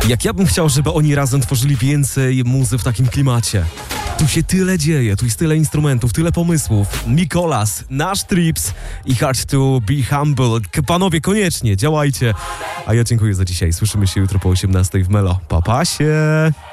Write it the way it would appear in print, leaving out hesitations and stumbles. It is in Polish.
Jak ja bym chciał, żeby oni razem tworzyli więcej muzy w takim klimacie. Tu się tyle dzieje, tu jest tyle instrumentów, tyle pomysłów. Mikolas, nasz Trips i Hard to be Humble. Panowie, koniecznie, działajcie. A ja dziękuję za dzisiaj. Słyszymy się jutro po 18 w Melo. Pa, pa się!